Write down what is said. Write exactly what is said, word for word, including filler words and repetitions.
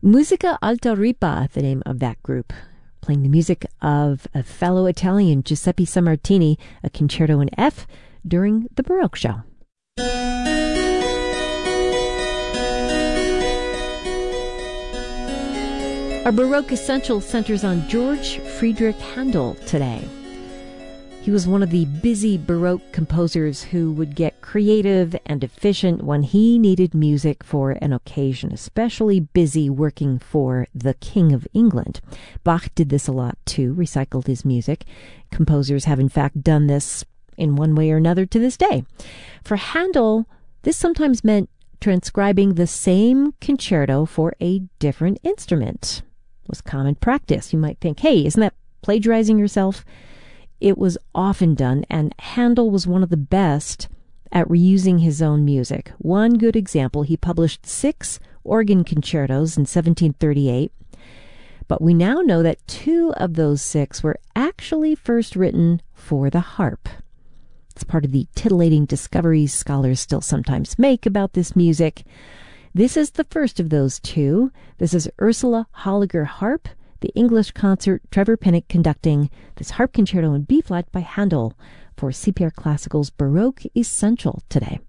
Musica Alta Ripa, the name of that group, playing the music of a fellow Italian, Giuseppe Sammartini, a concerto in F during the Baroque show. Our Baroque Essential centers on George Friedrich Handel today. He was one of the busy Baroque composers who would get creative and efficient when he needed music for an occasion, especially busy working for the King of England. Bach did this a lot too, recycled his music. Composers have in fact done this in one way or another to this day. For Handel, this sometimes meant transcribing the same concerto for a different instrument. It was common practice. You might think, hey, isn't that plagiarizing yourself? It was often done, and Handel was one of the best at reusing his own music. One good example, he published six organ concertos in seventeen thirty-eight, but we now know that two of those six were actually first written for the harp. It's part of the titillating discoveries scholars still sometimes make about this music. This is the first of those two. This is Ursula Holliger Harp, the English concert, Trevor Pinnock conducting this harp concerto in B-flat by Handel for C P R Classical's Baroque Essential today.